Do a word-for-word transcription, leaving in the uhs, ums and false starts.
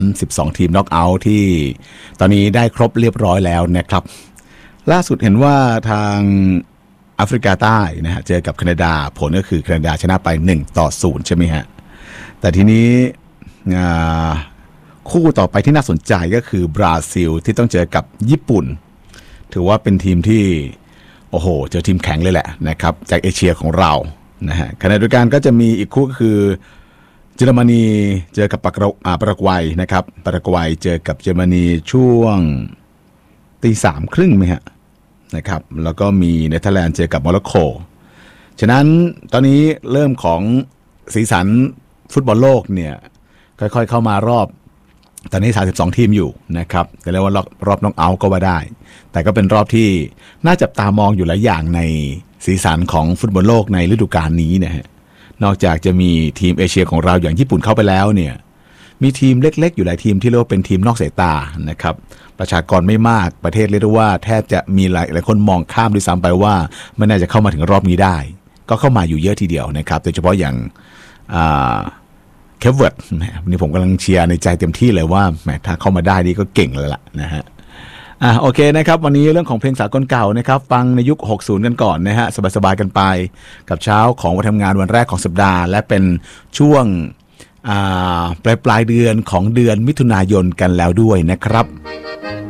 สิบสองทีมน็อกเอาท์ที่ตอนนี้ได้ครบเรียบร้อยแล้วนะครับล่าสุดเห็นว่าทางแอฟริกาใต้นะฮะเจอกับแคนาดาผลก็คือแคนาดาชนะไปหนึ่งต่อศูนย์ใช่ไหมฮะแต่ทีนี้คู่ต่อไปที่น่าสนใจก็คือบราซิลที่ต้องเจอกับญี่ปุ่นถือว่าเป็นทีมที่โอ้โหเจอทีมแข็งเลยแหละนะครับจากเอเชียของเรานะฮะขณะเดียวกันก็จะมีอีกคู่ก็คือเยอรมนีเจอกับปารากวัยนะครับปารากวัยเจอกับเยอรมนีช่วงตีสามครึ่งไหมฮะนะครับแล้วก็มีเนเธอร์แลนด์เจอกับโมร็อกโกฉะนั้นตอนนี้เริ่มของสีสันฟุตบอลโลกเนี่ยค่อยๆเข้ามารอบตอนนี้สามสิบสองทีมอยู่นะครับแต่เรียกว่ารอบรอบน็อกเอาท์ก็ว่าได้แต่ก็เป็นรอบที่น่าจับตามองอยู่หลายอย่างในสีสันของฟุตบอลโลกในฤดูกาลนี้นะฮะนอกจากจะมีทีมเอเชียของเราอย่างญี่ปุ่นเข้าไปแล้วเนี่ยมีทีมเล็กๆอยู่หลายทีมที่เรียกว่าเป็นทีมนอกสายตานะครับประชากรไม่มากประเทศเรียกได้ว่าแทบจะมีหลายหลายคนมองข้ามด้วยซ้ำไปว่าไม่น่าจะเข้ามาถึงรอบนี้ได้ก็เข้ามาอยู่เยอะทีเดียวนะครับโดยเฉพาะอย่างเคปเวิร์ดวันนี้ผมกำลังเชียร์ในใจเต็มที่เลยว่าแหมถ้าเข้ามาได้นี่ก็เก่งแล้วล่ะนะฮะอ่ะโอเคนะครับวันนี้เรื่องของเพลงสากลเก่านะครับฟังในยุคหกสิบกันก่อนนะฮะสบายๆกันไปกับเช้าของวันทำงานวันแรกของสัปดาห์และเป็นช่วงปลายปลายเดือนของเดือนมิถุนายนกันแล้วด้วยนะครับ